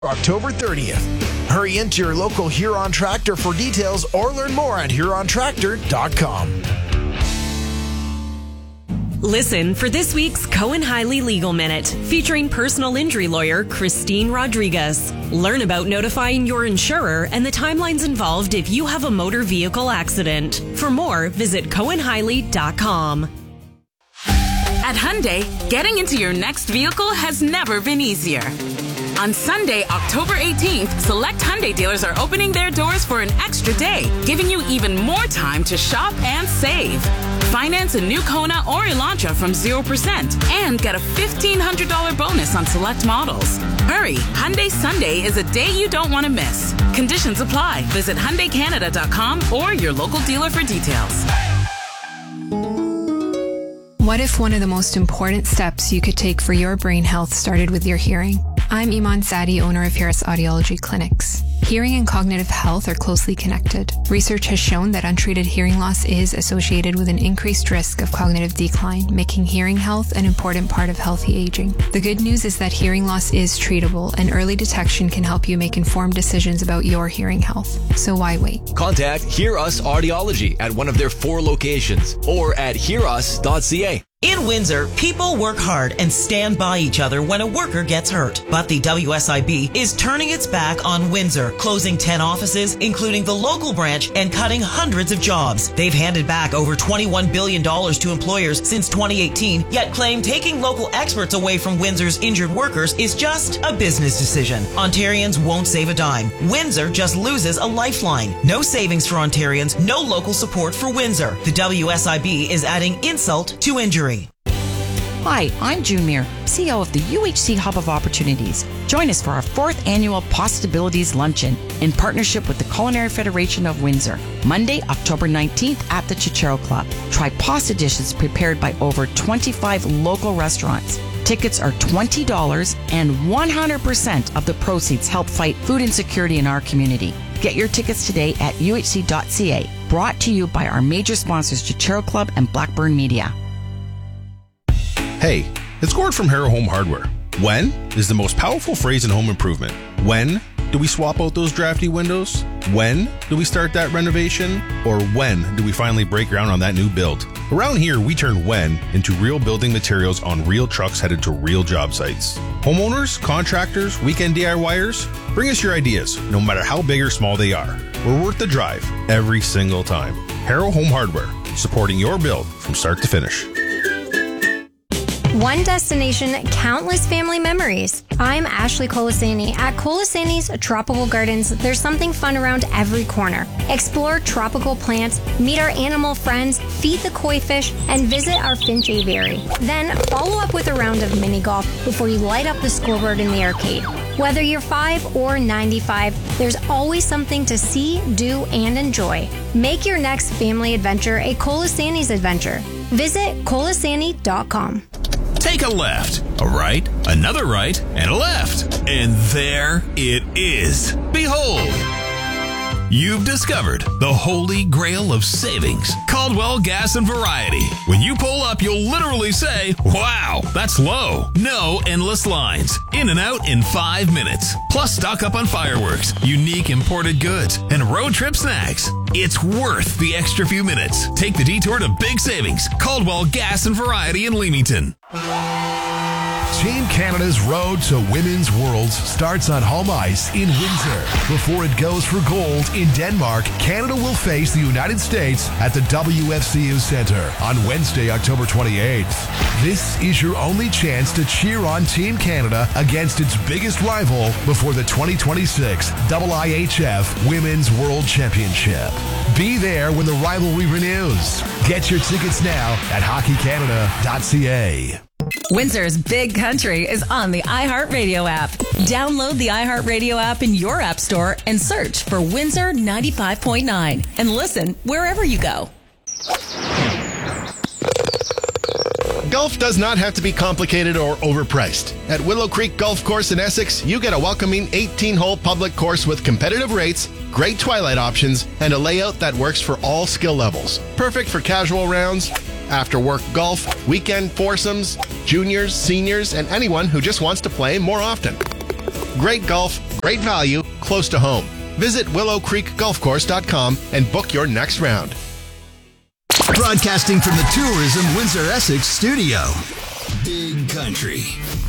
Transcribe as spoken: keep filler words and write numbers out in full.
October thirtieth. Hurry into your local Huron Tractor for details or learn more at huron tractor dot com. Listen for this week's Cohen Hiley Legal Minute, featuring personal injury lawyer Christine Rodriguez. Learn about notifying your insurer and the timelines involved if you have a motor vehicle accident. For more, visit cohen hiley dot com. At Hyundai, getting into your next vehicle has never been easier. On Sunday, October eighteenth, select Hyundai dealers are opening their doors for an extra day, giving you even more time to shop and save. Finance a new Kona or Elantra from zero percent and get a fifteen hundred dollars bonus on select models. Hurry, Hyundai Sunday is a day you don't want to miss. Conditions apply. Visit hyundai canada dot com or your local dealer for details. What if one of the most important steps you could take for your brain health started with your hearing? I'm Iman Sadi, owner of Harris Audiology Clinics. Hearing and cognitive health are closely connected. Research has shown that untreated hearing loss is associated with an increased risk of cognitive decline, making hearing health an important part of healthy aging. The good news is that hearing loss is treatable, and early detection can help you make informed decisions about your hearing health. So why wait? Contact Hear Us Audiology at one of their four locations or at hear us dot c a. In Windsor, people work hard and stand by each other when a worker gets hurt. But the W S I B is turning its back on Windsor, closing ten offices, including the local branch, and cutting hundreds of jobs. They've handed back over twenty-one billion dollars to employers since twenty eighteen, yet claim taking local experts away from Windsor's injured workers is just a business decision. Ontarians won't save a dime. Windsor just loses a lifeline. No savings for Ontarians, no local support for Windsor. The W S I B is adding insult to injury. Hi, I'm June Muir, C E O of the U H C Hub of Opportunities. Join us for our fourth annual Possibilities Luncheon in partnership with the Culinary Federation of Windsor, Monday, October nineteenth at the Chichero Club. Try pasta dishes prepared by over twenty-five local restaurants. Tickets are twenty dollars and one hundred percent of the proceeds help fight food insecurity in our community. Get your tickets today at u h c dot c a. Brought to you by our major sponsors Chichero Club and Blackburn Media. Hey, it's Gord from Harrow Home Hardware. When is the most powerful phrase in home improvement? When do we swap out those drafty windows? When do we start that renovation? Or when do we finally break ground on that new build? Around here, we turn when into real building materials on real trucks headed to real job sites. Homeowners, contractors, weekend DIYers, bring us your ideas, no matter how big or small they are. We're worth the drive every single time. Harrow Home Hardware, supporting your build from start to finish. One destination, countless family memories. I'm Ashley Colasani. At Colasani's Tropical Gardens, there's something fun around every corner. Explore tropical plants, meet our animal friends, feed the koi fish, and visit our Finch aviary. Then follow up with a round of mini golf before you light up the scoreboard in the arcade. Whether you're five or ninety-five, there's always something to see, do, and enjoy. Make your next family adventure a Colasani's adventure. Visit colasani dot com. Take a left, a right, another right, and a left. And there it is. Behold! You've discovered the holy grail of savings, Caldwell Gas and Variety. When you pull up, you'll literally say, wow, that's low. No endless lines. In and out in five minutes. Plus stock up on fireworks, unique imported goods, and road trip snacks. It's worth the extra few minutes. Take the detour to big savings. Caldwell Gas and Variety in Leamington. Team Canada's road to Women's Worlds starts on home ice in Windsor. Before it goes for gold in Denmark, Canada will face the United States at the W F C U Centre on Wednesday, October twenty-eighth. This is your only chance to cheer on Team Canada against its biggest rival before the twenty twenty-six I I H F Women's World Championship. Be there when the rivalry renews. Get your tickets now at hockey canada dot c a. Windsor's Big Country is on the iHeartRadio app. Download the iHeartRadio app in your app store and search for Windsor ninety-five point nine and listen wherever you go. Golf does not have to be complicated or overpriced. At Willow Creek Golf Course in Essex, you get a welcoming eighteen-hole public course with competitive rates, great twilight options, and a layout that works for all skill levels. Perfect for casual rounds, after-work golf, weekend foursomes, juniors, seniors, and anyone who just wants to play more often. Great golf, great value, close to home. Visit willow creek golf course dot com and book your next round. Broadcasting from the Tourism Windsor Essex studio. Big Country